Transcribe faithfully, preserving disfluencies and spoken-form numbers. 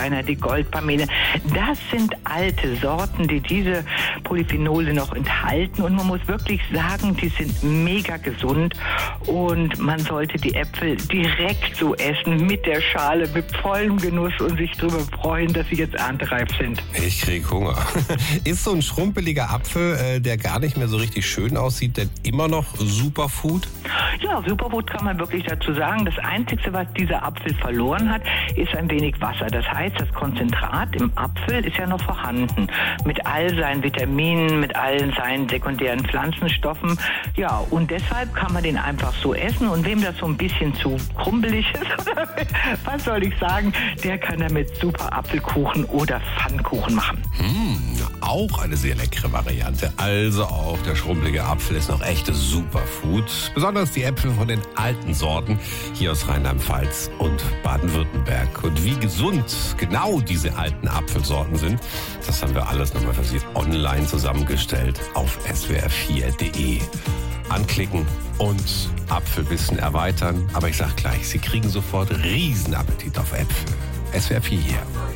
Gersteiner, die Goldpamene. Das sind alte Sorten, die diese Polyphenole noch enthalten. Und man muss wirklich sagen, die sind mega gesund. Und man sollte die Äpfel direkt so essen, mit der Schale, mit vollem Genuss und sich darüber freuen, dass sie jetzt erntereif sind. Ich krieg Hunger. Ist so ein schrumpeliger Apfel, äh, der gar nicht mehr so richtig schön aussieht, denn immer noch Superfood? Ja, Superfood kann man wirklich dazu sagen. Das Einzige, was dieser Apfel verloren hat, ist ein wenig Wasser. Das heißt, das Konzentrat im Apfel ist ja noch vorhanden. Mit all seinen Vitaminen, mit allen seinen sekundären Pflanzenstoffen. Ja, und deshalb kann man den einfach so essen. Und wem das so ein bisschen zu krumpelig ist, oder was soll ich sagen, der kann damit super Apfelkuchen oder Pfannkuchen machen. Hm, auch eine sehr leckere Variante. Also auch der schrumpelige Apfel ist noch echtes Superfood. Besonders die Äpfel von den alten Sorten hier aus Rheinland-Pfalz und Baden-Württemberg. Und wie gesund genau diese alten Apfelsorten sind, das haben wir alles nochmal für Sie online zusammengestellt auf s w r vier punkt d e. Anklicken und Apfelwissen erweitern. Aber ich sag gleich, Sie kriegen sofort Riesenappetit auf Äpfel. S W R vier hier.